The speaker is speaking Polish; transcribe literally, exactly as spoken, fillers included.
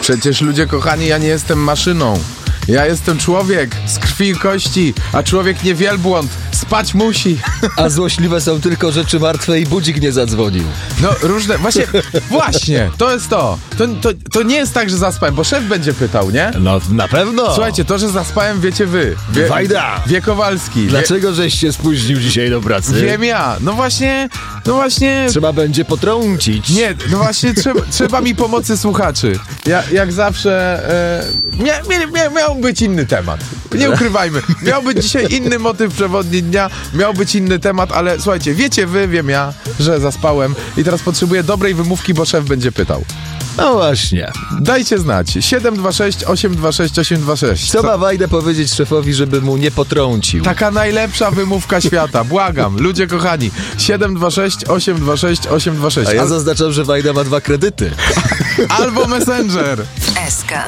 Przecież ludzie kochani, ja nie jestem maszyną. Ja jestem człowiek z krwi i kości, a człowiek nie wielbłąd. Spać musi. A złośliwe są tylko rzeczy martwe i budzik nie zadzwonił. No różne, właśnie, właśnie, to jest to. To, to. to nie jest tak, że zaspałem, bo szef będzie pytał, nie? No na pewno. Słuchajcie, to, że zaspałem, wiecie wy. Wie, Wajda. Wie Kowalski. Dlaczego żeś się spóźnił dzisiaj do pracy? Wiem ja. No właśnie, no właśnie... Trzeba będzie potrącić. Nie, no właśnie trzeba, trzeba mi pomocy słuchaczy. Ja, jak zawsze... E, mia, mia, mia, miał być inny temat. Nie ukrywajmy. Miał być dzisiaj inny motyw przewodni dnia. Miał być inny temat, ale słuchajcie, wiecie wy, wiem ja, że zaspałem i teraz potrzebuję dobrej wymówki, bo szef będzie pytał. No właśnie. Dajcie znać. siedem dwa sześć osiem dwa sześć osiem dwa sześć. Co ma Wajda powiedzieć szefowi, żeby mu nie potrącił? Taka najlepsza wymówka świata. Błagam. Ludzie kochani. siedem dwa sześć osiem dwa sześć osiem dwa sześć. A ja Al- zaznaczam, że Wajda ma dwa kredyty. Albo Messenger. S K.